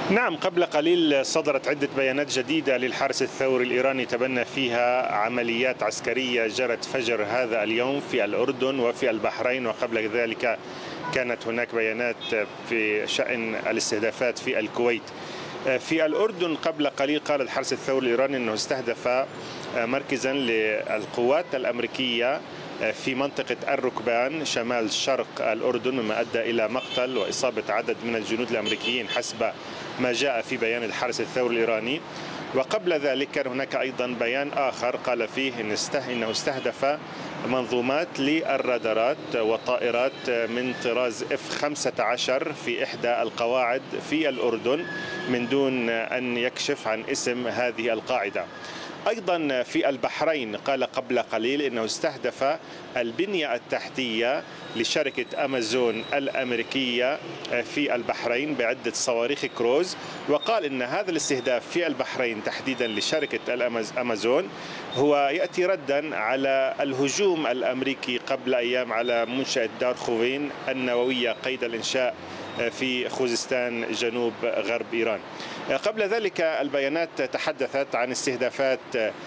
نعم، قبل قليل صدرت عدة بيانات جديدة للحرس الثوري الإيراني تبنى فيها عمليات عسكرية جرت فجر هذا اليوم في الأردن وفي البحرين، وقبل ذلك كانت هناك بيانات في شأن الاستهدافات في الكويت. في الأردن قبل قليل قال الحرس الثوري الإيراني أنه استهدف مركزا للقوات الأمريكية في منطقة الركبان شمال شرق الأردن، مما أدى إلى مقتل وإصابة عدد من الجنود الأمريكيين حسب ما جاء في بيان الحرس الثوري الإيراني. وقبل ذلك كان هناك أيضا بيان آخر قال فيه أنه استهدف منظومات للرادارات وطائرات من طراز F-15 في إحدى القواعد في الأردن من دون أن يكشف عن اسم هذه القاعدة. أيضا في البحرين قال قبل قليل أنه استهدف البنية التحتية لشركة أمازون الأمريكية في البحرين بعدة صواريخ كروز، وقال أن هذا الاستهداف في البحرين تحديدا لشركة أمازون هو يأتي ردا على الهجوم الأمريكي قبل أيام على منشأة دار خوفين النووية قيد الإنشاء في خوزستان جنوب غرب إيران. قبل ذلك البيانات تحدثت عن استهدافات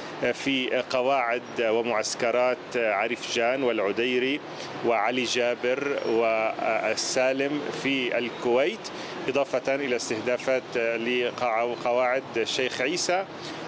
في قواعد ومعسكرات عريف جان والعديري وعلي جابر والسالم في الكويت، إضافة إلى استهدافات لقواعد الشيخ عيسى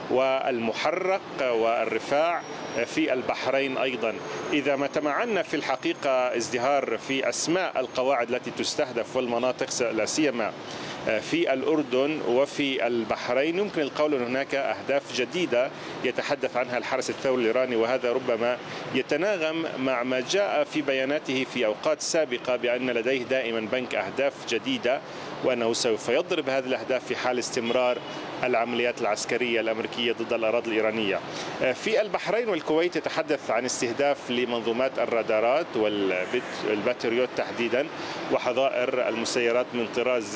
والمحرق والرفاع في البحرين أيضا. إذا ما تمعنا في الحقيقة ازدهار في أسماء القواعد التي تستهدف والمناطق لا سيما في الأردن وفي البحرين، يمكن القول أن هناك أهداف جديدة يتحدث عنها الحرس الثوري الإيراني، وهذا ربما يتناغم مع ما جاء في بياناته في أوقات سابقة بأن لديه دائما بنك أهداف جديدة، وأنه سوف يضرب هذه الأهداف في حال استمرار العمليات العسكرية الأمريكية ضد الأراضي الإيرانية. في البحرين والكويت يتحدث عن استهداف لمنظومات الرادارات والباتريوت تحديدا وحظائر المسيرات من طراز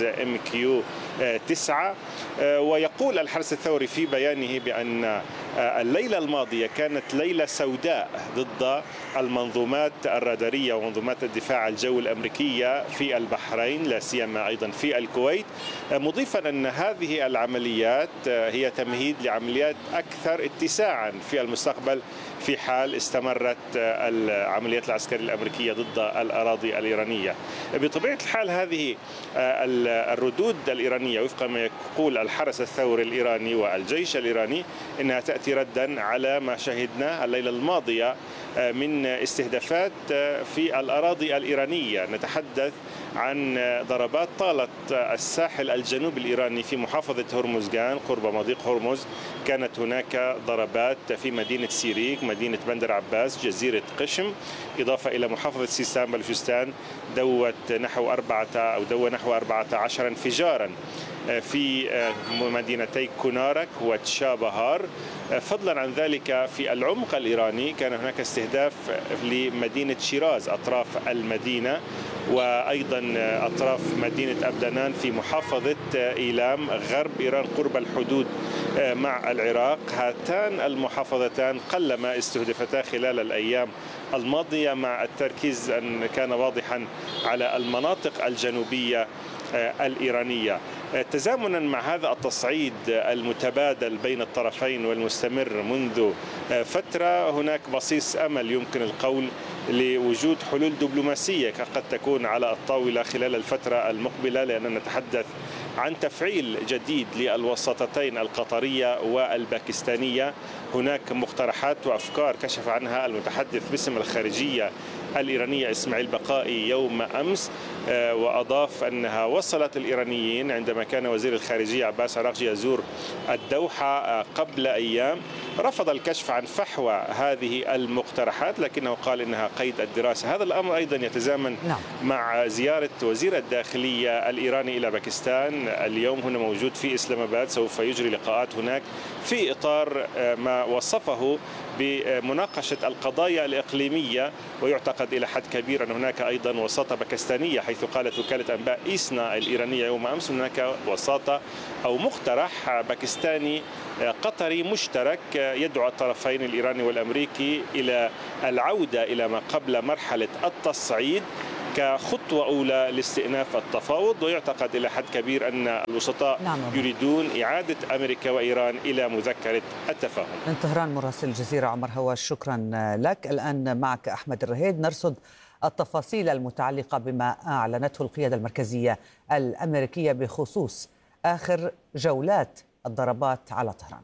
MQ-9. ويقول الحرس الثوري في بيانه بأن الليلة الماضية كانت ليلة سوداء ضد المنظومات الرادارية ومنظومات الدفاع الجوي الأمريكية في البحرين لا سيما أيضا في الكويت، مضيفا أن هذه العمليات هي تمهيد لعمليات أكثر اتساعا في المستقبل في حال استمرت العمليات العسكرية الأمريكية ضد الأراضي الإيرانية. بطبيعة الحال هذه الردود الإيرانية وفق ما يقول الحرس الثوري الإيراني والجيش الإيراني إنها تأتي ردا على ما شهدنا الليلة الماضية من استهدافات في الأراضي الإيرانية. نتحدث عن ضربات طالت الساحل الجنوبي الإيراني في محافظة هرمزغان قرب مضيق هرمز. كانت هناك ضربات في مدينة سيريك، مدينة بندر عباس، جزيرة قشم، إضافة إلى محافظة سيستان بلوشستان دوى نحو 14 انفجارا في مدينتي كونارك وتشابهار. فضلا عن ذلك في العمق الإيراني كان هناك استهداف لمدينة شيراز أطراف المدينة، وأيضا أطراف مدينة أبدنان في محافظة إيلام غرب إيران قرب الحدود مع العراق. هاتان المحافظتان قلما استهدفتا خلال الأيام الماضية، مع التركيز أن كان واضحا على المناطق الجنوبية الإيرانية. تزامنا مع هذا التصعيد المتبادل بين الطرفين والمستمر منذ فترة، هناك بصيص أمل يمكن القول لوجود حلول دبلوماسية قد تكون على الطاولة خلال الفترة المقبلة، لأننا نتحدث عن تفعيل جديد للوساطتين القطرية والباكستانية. هناك مقترحات وأفكار كشف عنها المتحدث باسم الخارجية الإيرانية إسماعيل بقائي يوم أمس، وأضاف أنها وصلت الإيرانيين عندما كان وزير الخارجية عباس عراقجي يزور الدوحة قبل أيام. رفض الكشف عن فحوى هذه المقترحات، لكنه قال إنها قيد الدراسة. هذا الأمر أيضا يتزامن مع زيارة وزير الداخلية الإيراني إلى باكستان اليوم، هنا موجود في إسلام آباد، سوف يجري لقاءات هناك في إطار ما وصفه بمناقشة القضايا الإقليمية. ويعتقد إلى حد كبير أن هناك أيضا وساطة باكستانية، حيث قالت وكالة أنباء إيسنا الإيرانية يوم أمس هناك وساطة أو مقترح باكستاني قطري مشترك يدعو الطرفين الإيراني والأمريكي إلى العودة إلى ما قبل مرحلة التصعيد كخطوة أولى لاستئناف التفاوض. ويعتقد إلى حد كبير أن الوسطاء يريدون إعادة أمريكا وإيران إلى مذكرة التفاهم. من طهران مراسل الجزيرة عمر هواش، شكرا لك. الآن معك أحمد الرهيد نرصد التفاصيل المتعلقة بما أعلنته القيادة المركزية الأمريكية بخصوص آخر جولات الضربات على طهران.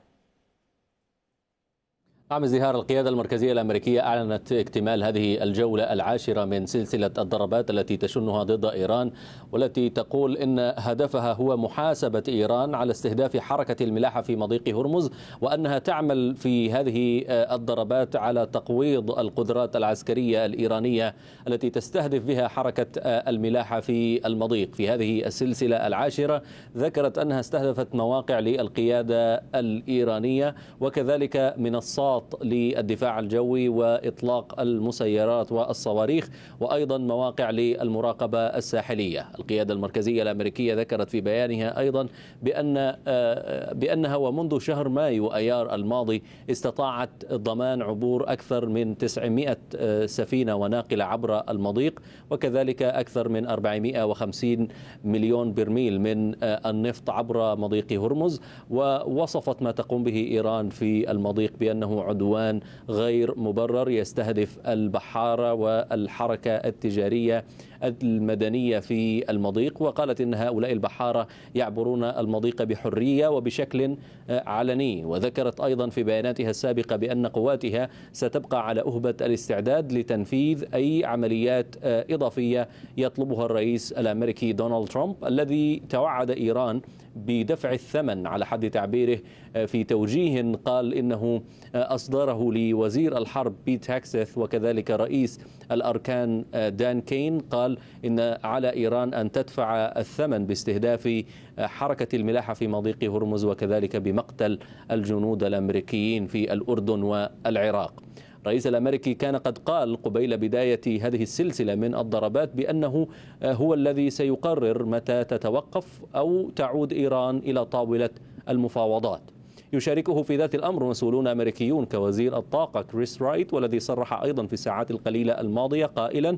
عام ازدهار القيادة المركزية الأمريكية أعلنت اكتمال هذه الجولة العاشرة من سلسلة الضربات التي تشنها ضد إيران، والتي تقول إن هدفها هو محاسبة إيران على استهداف حركة الملاحة في مضيق هرمز، وأنها تعمل في هذه الضربات على تقويض القدرات العسكرية الإيرانية التي تستهدف بها حركة الملاحة في المضيق. في هذه السلسلة العاشرة ذكرت أنها استهدفت مواقع للقيادة الإيرانية وكذلك منصات للدفاع الجوي وإطلاق المسيرات والصواريخ، وأيضا مواقع للمراقبة الساحلية. القيادة المركزية الأمريكية ذكرت في بيانها أيضا بأنها ومنذ شهر مايو أيار الماضي استطاعت ضمان عبور أكثر من 900 سفينة وناقلة عبر المضيق، وكذلك أكثر من 450 مليون برميل من النفط عبر مضيق هرمز. ووصفت ما تقوم به إيران في المضيق بأنه عدوان غير مبرر يستهدف البحارة والحركة التجارية المدنية في المضيق، وقالت إن هؤلاء البحارة يعبرون المضيق بحرية وبشكل علني. وذكرت أيضا في بياناتها السابقة بأن قواتها ستبقى على أهبة الاستعداد لتنفيذ أي عمليات إضافية يطلبها الرئيس الأمريكي دونالد ترامب، الذي توعد إيران بدفع الثمن على حد تعبيره في توجيه قال إنه أصدره لوزير الحرب بيت هاكسث وكذلك رئيس الأركان دان كين. قال إن على إيران أن تدفع الثمن باستهداف حركة الملاحة في مضيق هرمز وكذلك بمقتل الجنود الأمريكيين في الأردن والعراق. الرئيس الأمريكي كان قد قال قبيل بداية هذه السلسلة من الضربات بأنه هو الذي سيقرر متى تتوقف أو تعود إيران إلى طاولة المفاوضات. يشاركه في ذات الأمر مسؤولون أمريكيون كوزير الطاقة كريس رايت، والذي صرح أيضا في الساعات القليلة الماضية قائلا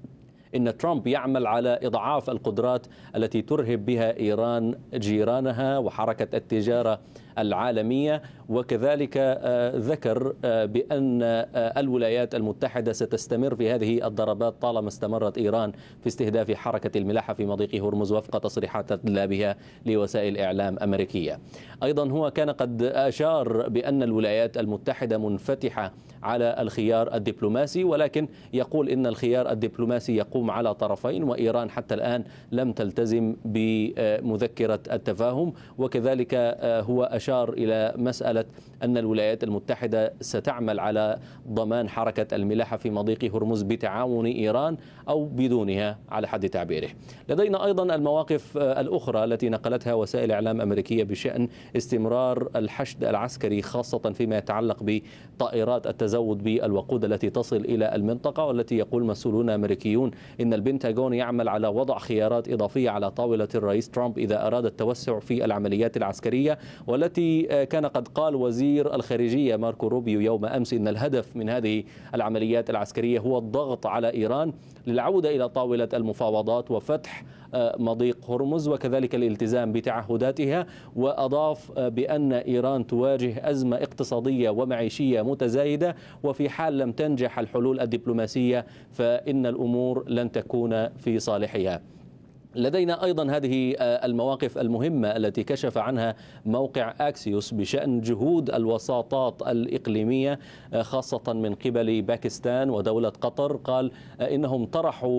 إن ترامب يعمل على إضعاف القدرات التي ترهب بها إيران جيرانها وحركة التجارة العالمية. وكذلك ذكر بأن الولايات المتحدة ستستمر في هذه الضربات طالما استمرت إيران في استهداف حركة الملاحة في مضيق هرمز وفق تصريحات بها لوسائل إعلام أمريكية. أيضا هو كان قد أشار بأن الولايات المتحدة منفتحة على الخيار الدبلوماسي، ولكن يقول إن الخيار الدبلوماسي يقوم على طرفين، وإيران حتى الآن لم تلتزم بمذكرة التفاهم. وكذلك هو أشار إلى مسألة أن الولايات المتحدة ستعمل على ضمان حركة الملاحة في مضيق هرمز بتعاون إيران أو بدونها على حد تعبيره. لدينا أيضا المواقف الأخرى التي نقلتها وسائل إعلام أمريكية بشأن استمرار الحشد العسكري، خاصة فيما يتعلق بطائرات التزود بالوقود التي تصل إلى المنطقة، والتي يقول مسؤولون أمريكيون إن البنتاغون يعمل على وضع خيارات إضافية على طاولة الرئيس ترامب إذا أراد التوسع في العمليات العسكرية، والتي كان قد قال وزير الخارجية ماركو روبيو يوم أمس إن الهدف من هذه العمليات العسكرية هو الضغط على إيران للعودة إلى طاولة المفاوضات وفتح مضيق هرمز وكذلك الالتزام بتعهداتها. وأضاف بأن إيران تواجه أزمة اقتصادية ومعيشية متزايدة، وفي حال لم تنجح الحلول الدبلوماسية فإن الأمور لن تكون في صالحها. لدينا أيضا هذه المواقف المهمة التي كشف عنها موقع أكسيوس بشأن جهود الوساطات الإقليمية خاصة من قبل باكستان ودولة قطر. قال إنهم طرحوا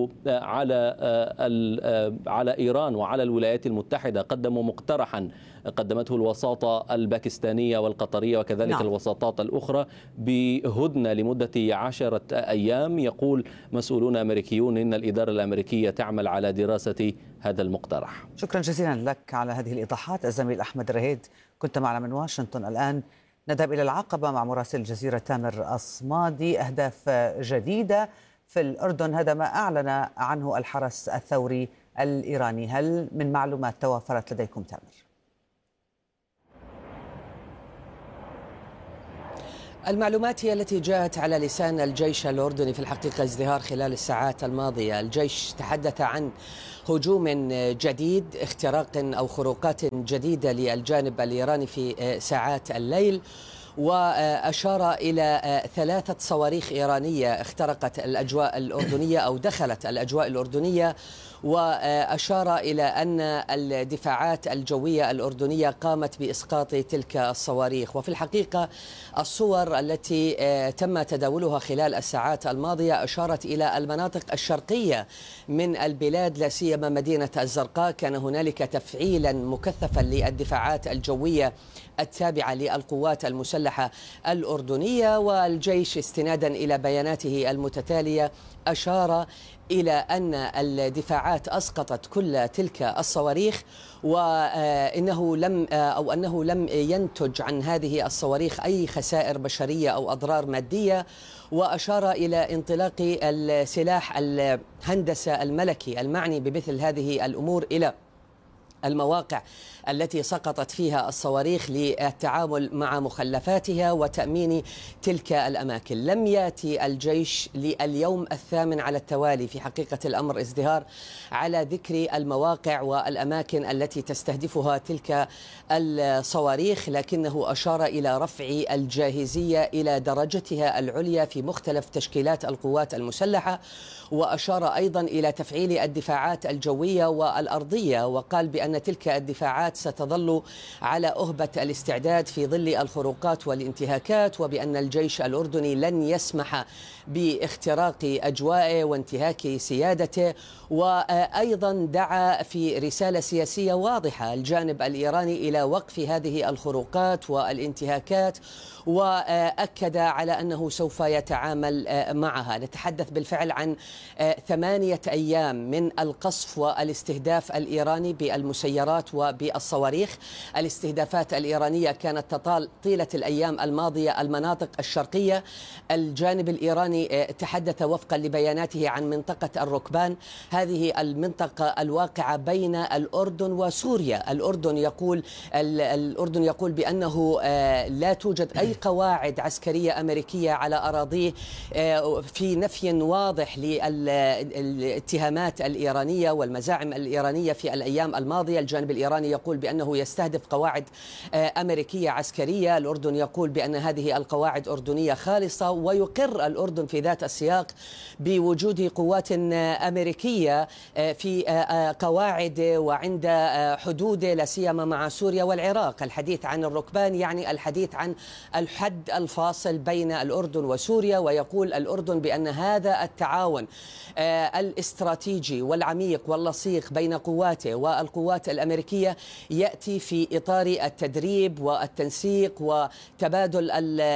على إيران وعلى الولايات المتحدة، قدموا مقترحا قدمته الوساطة الباكستانية والقطرية وكذلك الوساطات الأخرى بهدنة لمدة 10 أيام. يقول مسؤولون أمريكيون إن الإدارة الأمريكية تعمل على دراسة هذا المقترح. شكرا جزيلا لك على هذه الإيضاحات الزميل أحمد الرهيد، كنت معنا من واشنطن. الآن نذهب إلى العقبة مع مراسل الجزيرة تامر الصمادي. أهداف جديدة في الأردن، هذا ما أعلن عنه الحرس الثوري الإيراني. هل من معلومات توافرت لديكم تامر؟ المعلومات هي التي جاءت على لسان الجيش الأردني في الحقيقة ازدهار خلال الساعات الماضية. الجيش تحدث عن هجوم جديد، اختراق أو خروقات جديدة للجانب الإيراني في ساعات الليل، وأشار إلى 3 صواريخ إيرانية اخترقت الأجواء الأردنية أو دخلت الأجواء الأردنية، وأشار إلى أن الدفاعات الجوية الأردنية قامت بإسقاط تلك الصواريخ. وفي الحقيقة الصور التي تم تداولها خلال الساعات الماضية أشارت إلى المناطق الشرقية من البلاد، لا سيما مدينة الزرقاء. كان هنالك تفعيلا مكثفا للدفاعات الجوية التابعة للقوات المسلحة الأردنية، والجيش استنادا إلى بياناته المتتالية أشار إلى أن الدفاعات أسقطت كل تلك الصواريخ، وإنه لم ينتج عن هذه الصواريخ أي خسائر بشرية أو أضرار مادية. وأشار إلى انطلاق السلاح الهندسة الملكي المعني بمثل هذه الأمور إلى المواقع التي سقطت فيها الصواريخ للتعامل مع مخلفاتها وتأمين تلك الأماكن. لم يأتي الجيش لليوم الثامن على التوالي في حقيقة الأمر ازدهار على ذكر المواقع والأماكن التي تستهدفها تلك الصواريخ، لكنه أشار إلى رفع الجاهزية إلى درجتها العليا في مختلف تشكيلات القوات المسلحة، وأشار أيضا إلى تفعيل الدفاعات الجوية والأرضية، وقال بأن تلك الدفاعات ستظل على أهبة الاستعداد في ظل الخروقات والانتهاكات، وبأن الجيش الأردني لن يسمح باختراق أجوائه وانتهاك سيادته. وأيضا دعا في رسالة سياسية واضحة الجانب الإيراني إلى وقف هذه الخروقات والانتهاكات، وأكد على أنه سوف يتعامل معها. نتحدث بالفعل عن 8 أيام من القصف والاستهداف الإيراني بالمسيرات وبالصواريخ. الاستهدافات الإيرانية كانت تطال طيلة الأيام الماضية المناطق الشرقية. الجانب الإيراني تحدث وفقا لبياناته عن منطقة الركبان، هذه المنطقة الواقعة بين الأردن وسوريا. الأردن يقول بأنه لا توجد أي قواعد عسكرية أمريكية على أراضيه، في نفي واضح للاتهامات الإيرانية والمزاعم الإيرانية في الأيام الماضية. الجانب الإيراني يقول بأنه يستهدف قواعد أمريكية عسكرية، الأردن يقول بأن هذه القواعد أردنية خالصة، ويقر الأردن في ذات السياق بوجود قوات أمريكية في قواعد وعند حدوده لا سيما مع سوريا والعراق. الحديث عن الركبان يعني الحديث عن الحد الفاصل بين الأردن وسوريا، ويقول الأردن بأن هذا التعاون الاستراتيجي والعميق واللصيق بين قواته والقوات الأمريكية يأتي في إطار التدريب والتنسيق وتبادل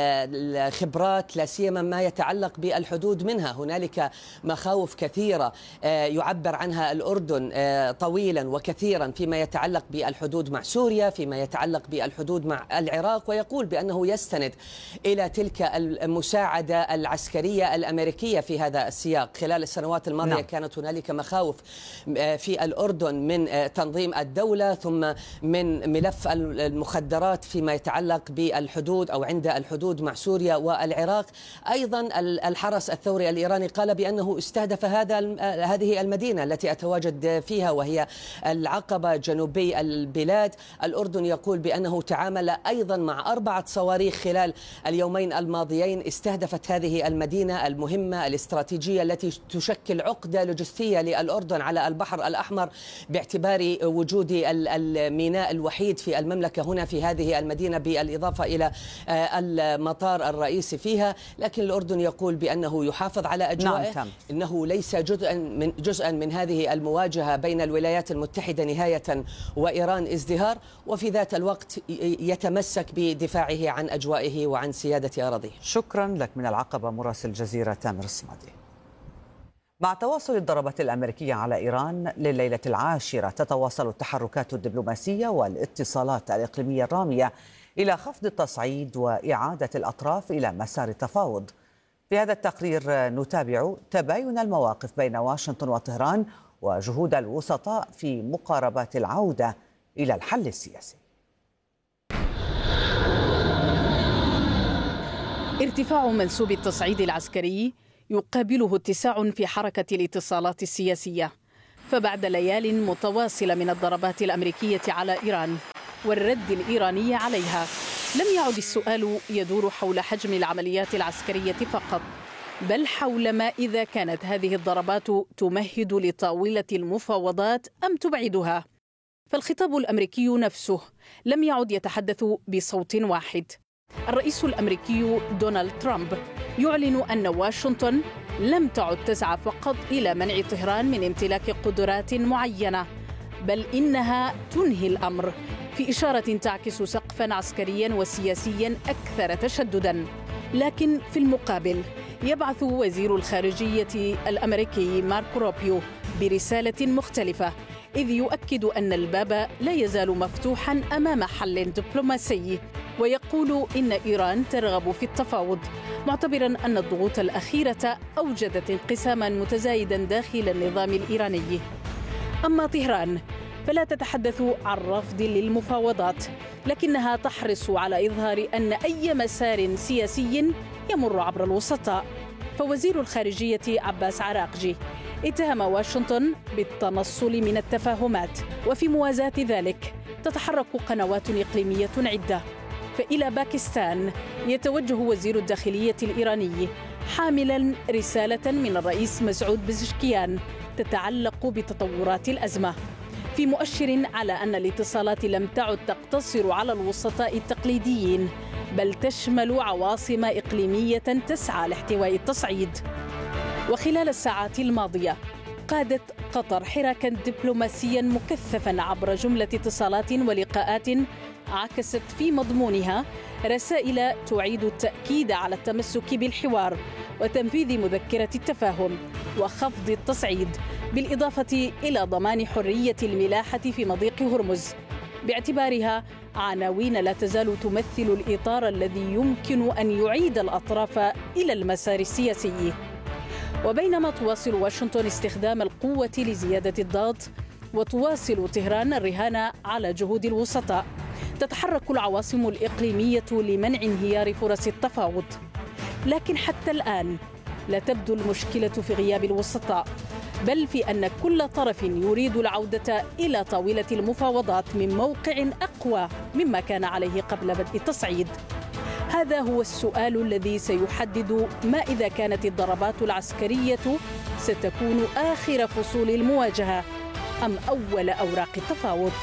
الخبرات، لا سيما ما يتعلق بالحدود منها. هنالك مخاوف كثيرة يعبر عنها الأردن طويلا وكثيرا فيما يتعلق بالحدود مع سوريا، فيما يتعلق بالحدود مع العراق، ويقول بأنه يستند إلى تلك المساعدة العسكرية الأمريكية في هذا السياق. خلال السنوات الماضية كانت هنالك مخاوف في الأردن من تنظيم الدولة، ثم من ملف المخدرات فيما يتعلق بالحدود أو عند الحدود مع سوريا والعراق. أيضا الحرس الثوري الإيراني قال بأنه استهدف هذه المدينة التي أتواجد فيها وهي العقبة جنوبي البلاد. الأردن يقول بأنه تعامل أيضا مع 4 صواريخ خلال اليومين الماضيين استهدفت هذه المدينة المهمة الاستراتيجية التي تشكل عقدة لوجستية للأردن على البحر الأحمر، باعتبار وجود الميناء الوحيد في المملكة هنا في هذه المدينة، بالإضافة إلى المطار الرئيسي فيها. لكن الأردن يقول بأنه يحافظ على أجوائه، إنه ليس جزءا من هذه المواجهة بين الولايات المتحدة نهاية وإيران ازدهار، وفي ذات الوقت يتمسك بدفاعه عن أجوائه وعن سيادة أراضيه. شكرا لك من العقبة مراسل الجزيرة تامر الصمادي. مع تواصل الضربات الأمريكية على إيران لليلة العاشرة، تتواصل التحركات الدبلوماسية والاتصالات الإقليمية الرامية إلى خفض التصعيد وإعادة الأطراف إلى مسار التفاوض. في هذا التقرير نتابع تباين المواقف بين واشنطن وطهران وجهود الوسطاء في مقاربات العودة إلى الحل السياسي. ارتفاع منسوب التصعيد العسكري يقابله اتساع في حركة الاتصالات السياسية، فبعد ليال متواصلة من الضربات الأمريكية على إيران والرد الإيراني عليها، لم يعد السؤال يدور حول حجم العمليات العسكرية فقط، بل حول ما إذا كانت هذه الضربات تمهد لطاولة المفاوضات أم تبعدها. فالخطاب الأمريكي نفسه لم يعد يتحدث بصوت واحد. الرئيس الأمريكي دونالد ترامب يعلن أن واشنطن لم تعد تسعى فقط إلى منع طهران من امتلاك قدرات معينة، بل إنها تنهي الأمر، في إشارة تعكس سقفاً عسكرياً وسياسياً أكثر تشدداً. لكن في المقابل يبعث وزير الخارجية الأمريكي ماركو روبيو برسالة مختلفة، إذ يؤكد أن الباب لا يزال مفتوحاً أمام حل دبلوماسي، ويقول إن إيران ترغب في التفاوض، معتبراً أن الضغوط الأخيرة أوجدت انقساماً متزايداً داخل النظام الإيراني. أما طهران فلا تتحدث عن رفض للمفاوضات، لكنها تحرص على إظهار أن أي مسار سياسي يمر عبر الوسطاء. فوزير الخارجية عباس عراقجي اتهم واشنطن بالتنصل من التفاهمات، وفي موازاة ذلك تتحرك قنوات إقليمية عدة. فإلى باكستان يتوجه وزير الداخلية الإيراني حاملا رسالة من الرئيس مسعود بزشكيان تتعلق بتطورات الأزمة، في مؤشر على أن الاتصالات لم تعد تقتصر على الوسطاء التقليديين، بل تشمل عواصم إقليمية تسعى لاحتواء التصعيد. وخلال الساعات الماضية قادت قطر حراكا دبلوماسيا مكثفا عبر جملة اتصالات ولقاءات عكست في مضمونها رسائل تعيد التأكيد على التمسك بالحوار وتنفيذ مذكرة التفاهم وخفض التصعيد، بالإضافة إلى ضمان حرية الملاحة في مضيق هرمز، باعتبارها عناوين لا تزال تمثل الإطار الذي يمكن أن يعيد الأطراف إلى المسار السياسي. وبينما تواصل واشنطن استخدام القوة لزيادة الضغط وتواصل طهران الرهان على جهود الوسطاء، تتحرك العواصم الإقليمية لمنع انهيار فرص التفاوض. لكن حتى الآن لا تبدو المشكلة في غياب الوسطاء، بل في أن كل طرف يريد العودة إلى طاولة المفاوضات من موقع أقوى مما كان عليه قبل بدء التصعيد. هذا هو السؤال الذي سيحدد ما إذا كانت الضربات العسكرية ستكون آخر فصول المواجهة أم أول أوراق التفاوض.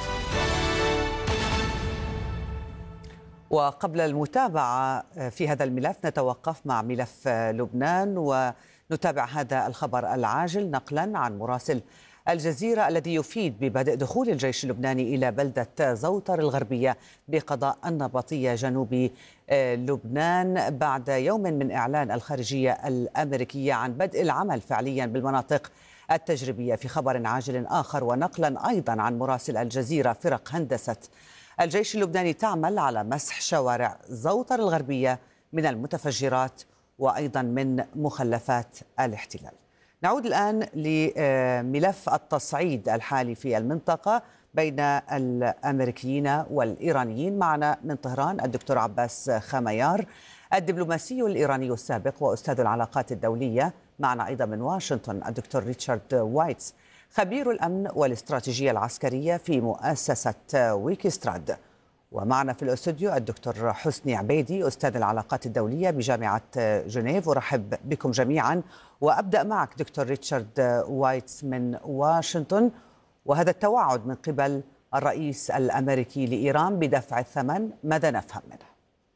وقبل المتابعة في هذا الملف نتوقف مع ملف لبنان ونتابع هذا الخبر العاجل نقلا عن مراسل الجزيرة الذي يفيد ببدء دخول الجيش اللبناني إلى بلدة زوطر الغربية بقضاء النبطية جنوب لبنان بعد يوم من إعلان الخارجية الأمريكية عن بدء العمل فعليا بالمناطق التجريبية. في خبر عاجل آخر ونقلا أيضا عن مراسل الجزيرة، فرق هندسة الجيش اللبناني تعمل على مسح شوارع زوطر الغربية من المتفجرات وأيضا من مخلفات الاحتلال. نعود الآن لملف التصعيد الحالي في المنطقة بين الأمريكيين والإيرانيين. معنا من طهران الدكتور عباس خميار الدبلوماسي الإيراني السابق وأستاذ العلاقات الدولية. معنا أيضا من واشنطن الدكتور ريتشارد وايتس خبير الأمن والاستراتيجية العسكرية في مؤسسة ويكستراد. ومعنا في الاستوديو الدكتور حسني عبيدي أستاذ العلاقات الدولية بجامعة جنيف. أرحب بكم جميعا، وأبدأ معك دكتور ريتشارد وايتس من واشنطن. وهذا التوعد من قبل الرئيس الأمريكي لإيران بدفع الثمن، ماذا نفهم منه؟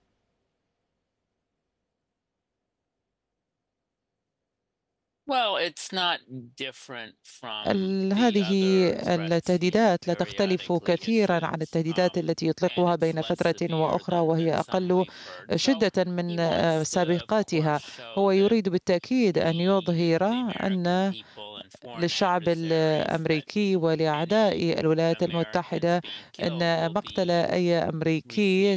هذه التهديدات لا تختلف كثيرا عن التهديدات التي يطلقها بين فترة وأخرى، وهي أقل شدة من سابقاتها. هو يريد بالتأكيد أن يظهر أن للشعب الأمريكي ولأعداء الولايات المتحدة أن مقتل أي أمريكي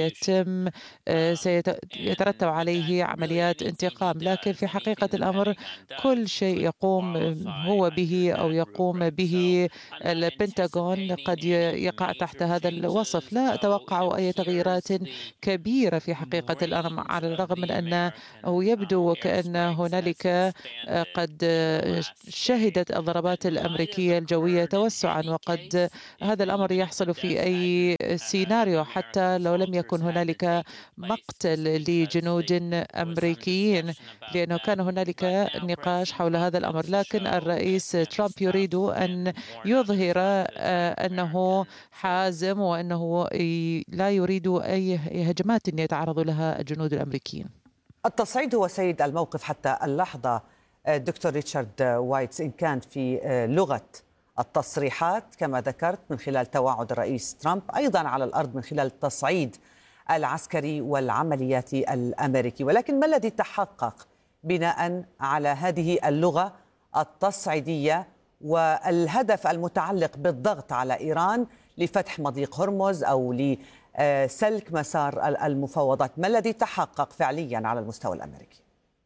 سيترتب عليه عمليات انتقام. لكن في حقيقة الأمر كل شيء يقوم هو به أو يقوم به البنتاغون قد يقع تحت هذا الوصف. لا أتوقع أي تغييرات كبيرة في حقيقة الأمر، على الرغم من أنه يبدو وكأن هنالك قد شهدت الضربات الأمريكية الجوية توسعا، وقد هذا الأمر يحصل في أي سيناريو حتى لو لم يكن هنالك مقتل لجنود أمريكيين، لأنه كان هنالك نقاش حول هذا الأمر. لكن الرئيس ترامب يريد أن يظهر أنه حازم وأنه لا يريد أي هجمات يتعرض لها الجنود الأمريكيين. التصعيد هو سيد الموقف حتى اللحظة. دكتور ريتشارد وايتس، إن كان في لغة التصريحات كما ذكرت من خلال توعد الرئيس ترامب، أيضا على الأرض من خلال التصعيد العسكري والعمليات الأمريكي، ولكن ما الذي تحقق بناء على هذه اللغة التصعيدية والهدف المتعلق بالضغط على إيران لفتح مضيق هرمز أو لسلك مسار المفاوضات؟ ما الذي تحقق فعليا على المستوى الأمريكي؟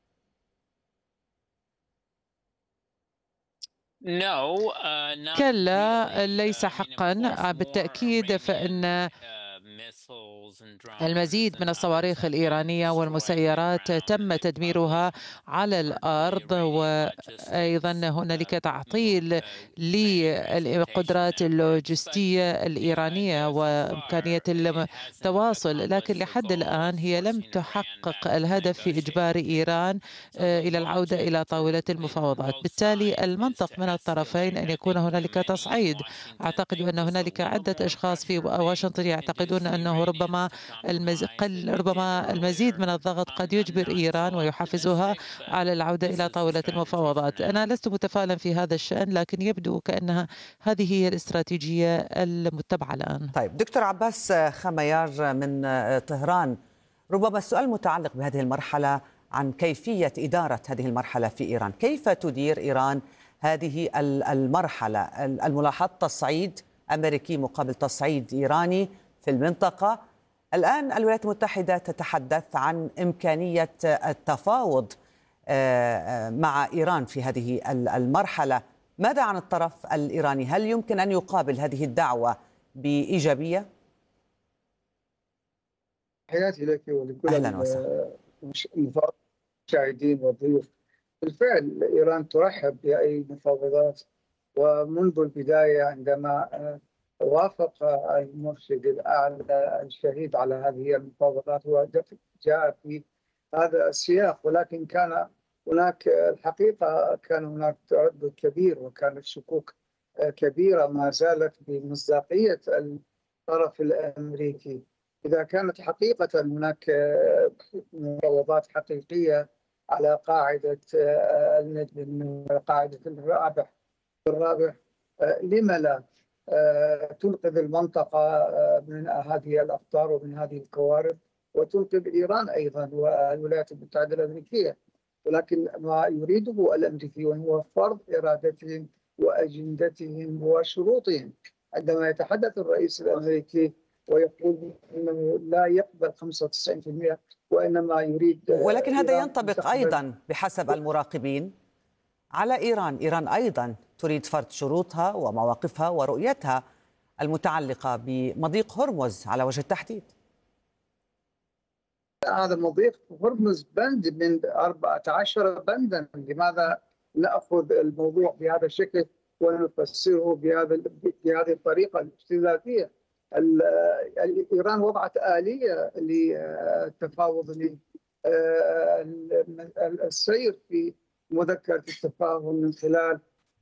كلا، ليس حقا. بالتأكيد فإن المزيد من الصواريخ الإيرانية والمسيرات تم تدميرها على الأرض، وأيضا هنالك تعطيل للقدرات اللوجستية الإيرانية وإمكانية التواصل، لكن لحد الآن هي لم تحقق الهدف في إجبار إيران إلى العودة إلى طاولة المفاوضات. بالتالي المنطق من الطرفين أن يكون هنالك تصعيد. أعتقد أن هنالك عدة أشخاص في واشنطن يعتقدون أنه ربما المزيد من الضغط قد يجبر إيران ويحفزها على العودة إلى طاولة المفاوضات. أنا لست متفائلا في هذا الشأن، لكن يبدو كأنها هذه هي الاستراتيجية المتبعة الآن. طيب دكتور عباس خميار من طهران، ربما السؤال متعلق بهذه المرحلة عن كيفية إدارة هذه المرحلة في إيران. كيف تدير إيران هذه المرحلة؟ الملاحظ تصعيد أمريكي مقابل تصعيد إيراني في المنطقة. الآن الولايات المتحدة تتحدث عن إمكانية التفاوض مع إيران في هذه المرحلة. ماذا عن الطرف الإيراني؟ هل يمكن أن يقابل هذه الدعوة بإيجابية؟ تحياتي لك ولكل أهلا وسهلا المشاهدين والضيوف. بالفعل إيران ترحب بأي مفاوضات، ومنذ البداية عندما وافق المرشد الأعلى الشهيد على هذه المفاوضات وجاء في هذا السياق، ولكن كان هناك الحقيقة كان هناك تردد كبير وكانت شكوك كبيرة ما زالت بمصداقية الطرف الأمريكي. إذا كانت حقيقة هناك مفاوضات حقيقية على قاعدة قاعدة الرابح، لما لا تنقذ المنطقة من هذه الأخطار ومن هذه الكوارث، وتنقذ إيران أيضا والولايات المتحدة الأمريكية. ولكن ما يريده الأمريكيون هو فرض إرادتهم وأجندتهم وشروطهم. عندما يتحدث الرئيس الأمريكي ويقول أنه لا يقبل 95%، وإنما يريد، ولكن هذا ينطبق أيضا بحسب المراقبين على إيران. إيران أيضا تريد فرض شروطها ومواقفها ورؤيتها المتعلقة بمضيق هرمز على وجه التحديد. هذا مضيق هرمز بند من 14 بندا. لماذا نأخذ الموضوع بهذا الشكل ونفسره بهذه الطريقة الاستهلاكية؟ إيران وضعت آلية للتفاوض السير في مذكرة التفاهم من خلال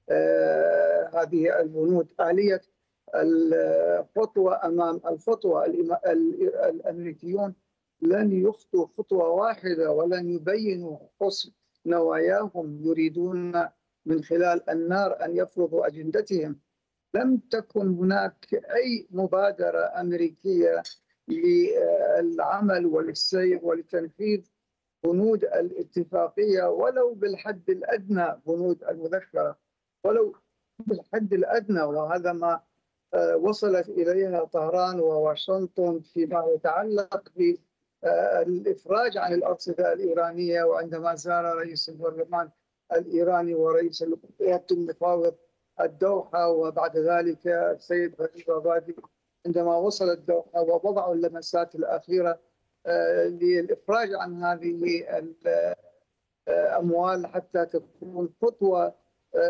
هذه البنود. آلية الخطوة أمام الخطوة. الأمريكيون لن يخطوا خطوة واحدة ولن يبينوا حسن نواياهم، يريدون من خلال النار أن يفرضوا أجندتهم. لم تكن هناك أي مبادرة أمريكية للعمل وللسير ولتنفيذ بنود الاتفاقية ولو بالحد الأدنى، بنود المذكرة ولو بالحد الأدنى. وهذا ما وصلت إليها طهران وواشنطن فيما يتعلق بالإفراج عن الأرصدة الإيرانية. وعندما زار رئيس البرلمان الإيراني ورئيس الولايات المفاوض الدوحة، وبعد ذلك السيد غريب عبادي عندما وصل الدوحة ووضعوا اللمسات الأخيرة للإفراج عن هذه الأموال حتى تكون خطوة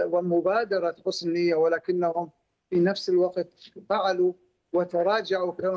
ومبادرة حسن نية، ولكنهم في نفس الوقت فعلوا وتراجعوا كما